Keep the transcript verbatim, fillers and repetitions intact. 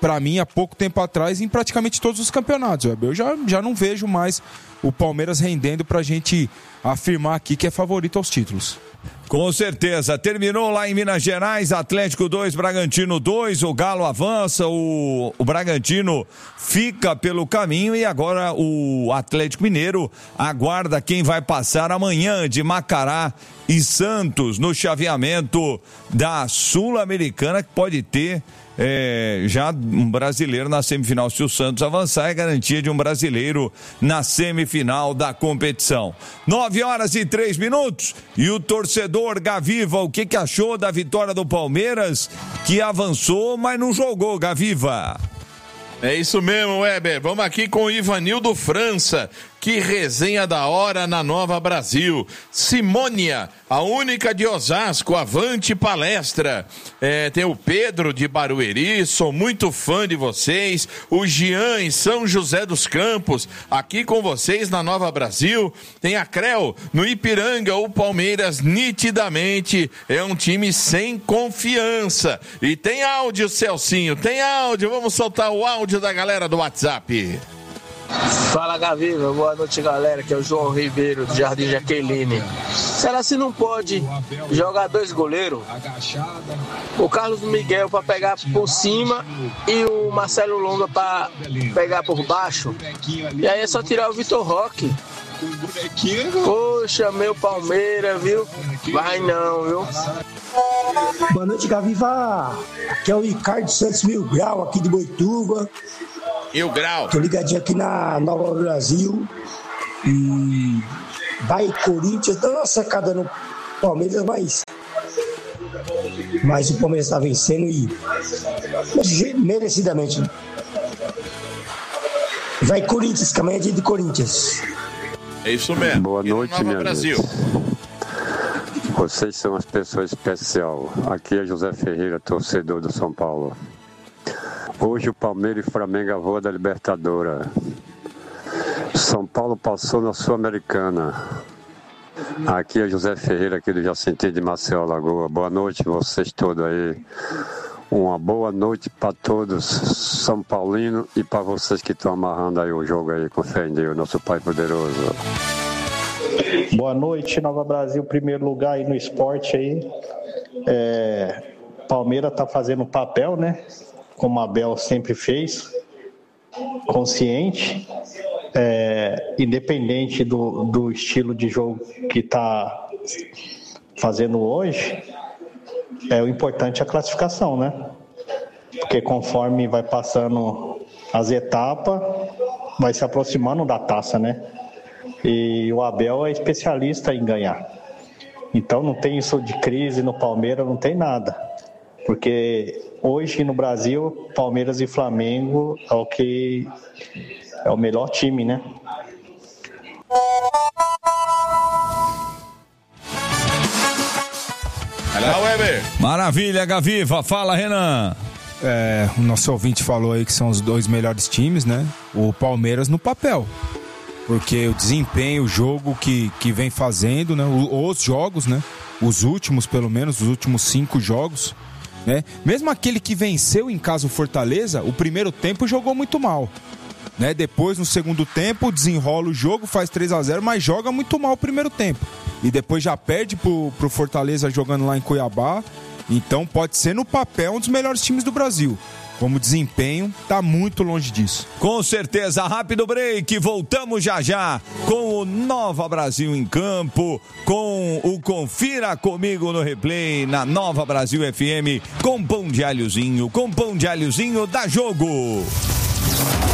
para mim, há pouco tempo atrás, em praticamente todos os campeonatos. Eu já, já não vejo mais o Palmeiras rendendo pra gente afirmar aqui que é favorito aos títulos. Com certeza. Terminou lá em Minas Gerais, Atlético dois, Bragantino dois, o Galo avança, o, o Bragantino fica pelo caminho e agora o Atlético Mineiro aguarda quem vai passar amanhã de Macará e Santos no chaveamento da Sul-Americana, que pode ter É, já um brasileiro na semifinal. Se o Santos avançar, é garantia de um brasileiro na semifinal da competição. Nove horas e três minutos. E o torcedor Gaviva, o que, que achou da vitória do Palmeiras, que avançou, mas não jogou, Gaviva? É isso mesmo, Weber. Vamos aqui com o Ivanildo França. Que resenha da hora na Nova Brasil. Simônia, a única de Osasco, avante palestra. É, tem o Pedro de Barueri, sou muito fã de vocês. O Jean em São José dos Campos, aqui com vocês na Nova Brasil. Tem a Creu, no Ipiranga, o Palmeiras nitidamente é um time sem confiança. E tem áudio, Celcinho, tem áudio. Vamos soltar o áudio da galera do WhatsApp. Fala, Gaviva, boa noite, galera, que é o João Ribeiro do Jardim Jaqueline. Será se não pode jogar dois goleiros? O Carlos Miguel para pegar por cima e o Marcelo Longa para pegar por baixo? E aí é só tirar o Vitor Roque. Poxa, meu Palmeiras, viu? Vai não, viu? Boa noite, Gaviva. Aqui é o Ricardo Santos Mil Grau, aqui de Boituva. E o Grau. Tô ligadinho aqui na Nova Brasil. E vai Corinthians, dando uma secada no Palmeiras, mas mas o Palmeiras tá vencendo e merecidamente. Vai Corinthians, que amanhã é dia de Corinthians. É isso mesmo. Boa noite, minha Brasil. Gente. Vocês são uma pessoa especial. Aqui é José Ferreira, torcedor do São Paulo. Hoje o Palmeiras e o Flamengo voam da Libertadores. São Paulo passou na Sul-Americana. Aqui é José Ferreira, aqui do Jacintinho de Maceió, Lagoa. Boa noite vocês todos aí. Uma boa noite para todos São Paulinos e para vocês que estão amarrando aí o jogo aí com fé em Deus, nosso Pai poderoso. Boa noite, Nova Brasil, primeiro lugar aí no esporte aí. É, Palmeiras tá fazendo papel, né? Como a Abel sempre fez, consciente, é, independente do, do estilo de jogo que está fazendo hoje, é, o importante é a classificação, né? Porque conforme vai passando as etapas, vai se aproximando da taça, né? E o Abel é especialista em ganhar. Então não tem isso de crise no Palmeiras, não tem nada. Porque hoje no Brasil, Palmeiras e Flamengo é o que é o melhor time, né? Olha, Weber. Maravilha, Gaviva. Fala, Renan. É, o nosso ouvinte falou aí que são os dois melhores times, né? O Palmeiras no papel. Porque o desempenho, o jogo que, que vem fazendo, né? Os jogos, né? Os últimos, pelo menos, os últimos cinco jogos. Né? Mesmo aquele que venceu em casa o Fortaleza, o primeiro tempo jogou muito mal, né? Depois no segundo tempo desenrola o jogo, faz três a zero, mas joga muito mal o primeiro tempo e depois já perde pro, pro Fortaleza jogando lá em Cuiabá. Então pode ser no papel um dos melhores times do Brasil. Como desempenho, tá muito longe disso. Com certeza, rápido break, voltamos já já com o Nova Brasil em campo, com o Confira Comigo no Replay, na Nova Brasil F M, com pão de alhozinho, com pão de alhozinho, dá jogo!